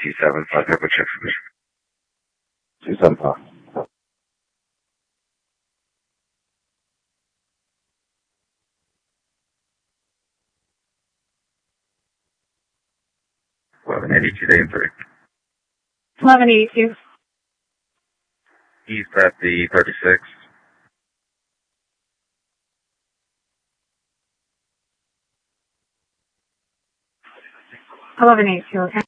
275, Echo check submission. 275. 1182 day and 3. 1182. East at the 36. 1182, okay.